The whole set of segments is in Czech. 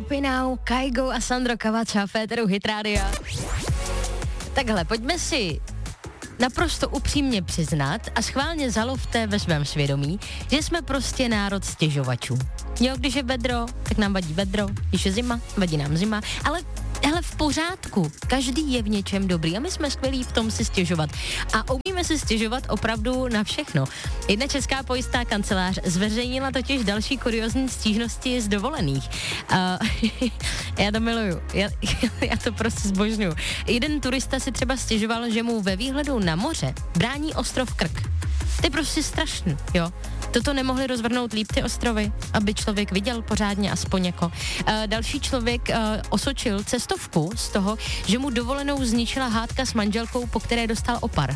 Happy Now, Kaigo a Sandro Cavazza, Féteru Hit Rádia. Takhle, pojďme si naprosto upřímně přiznat a schválně zalovte ve svém svědomí, že jsme prostě národ stěžovačů. Jo, když je vedro, tak nám vadí vedro, když je zima, vadí nám zima, ale hele, v pořádku, každý je v něčem dobrý a my jsme skvělí v tom si stěžovat. A umíme si stěžovat opravdu na všechno. Jedna česká pojistná kancelář zveřejnila totiž další kuriózní stížnosti z dovolených. Já to miluju, já to prostě zbožňuju. Jeden turista si třeba stěžoval, že mu ve výhledu na moře brání ostrov Krk. To je prostě strašný, jo. Toto nemohli rozvrhnout líp ty ostrovy, aby člověk viděl pořádně aspoň jako. Další člověk osočil cestovku z toho, že mu dovolenou zničila hádka s manželkou, po které dostal opar.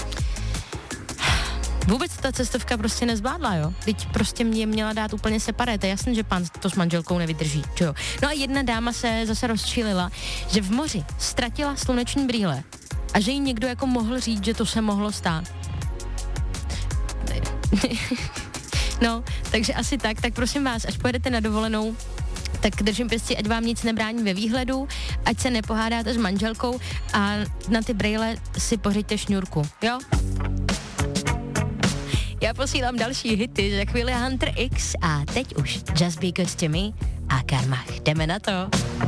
Vůbec ta cestovka prostě nezvládla, jo. Teď prostě mě měla dát úplně separé, to je jasný, že pán to s manželkou nevydrží, jo. No a jedna dáma se zase rozčílila, že v moři ztratila sluneční brýle a že jí někdo jako mohl říct, že to se mohlo stát. No, takže asi tak prosím vás, až pojedete na dovolenou, tak držím pěstí, ať vám nic nebrání ve výhledu, ať se nepohádáte s manželkou a na ty brejle si pořiďte šňůrku, jo? Já posílám další hity, za chvíli Hunter X a teď už Just Be Good to Me a Karma. Jdeme na to.